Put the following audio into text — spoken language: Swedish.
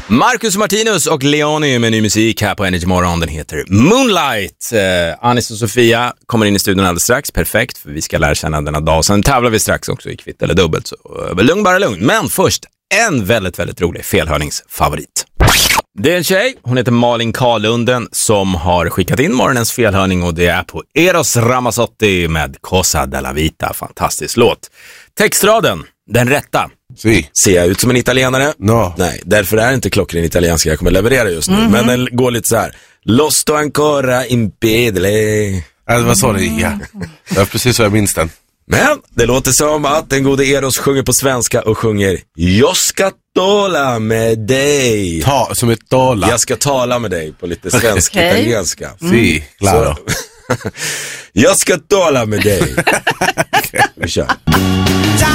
Marcus Martinus och Leoni med ny musik här på Energy Morgon. Den heter Moonlight. Anis och Sofia kommer in i studion alldeles strax. Perfekt, för vi ska lära känna denna dag. Sen tävlar vi strax också i kvitt eller dubbelt. Så lugn bara lugn. Men först en väldigt, väldigt rolig felhörningsfavorit. Det är en tjej, hon heter Malin Karlunden, som har skickat in morgonens felhörning, och det är på Eros Ramazzotti med Cosa della Vita. Fantastisk låt. Textraden, den rätta. Ser jag ut som en italienare? No. Nej, därför är det inte klockren italienska jag kommer leverera just nu. Men den går lite så här. Lo sto ancora in pedale. Det var så det gick, ja. Det var precis så jag minns den. Men det låter som att den gode Eros sjunger på svenska och sjunger Jag ska tala med dig. Som ett tala. Jag ska tala med dig på lite svensk italienska. Si, claro. Jag ska tala med dig. Vi kör.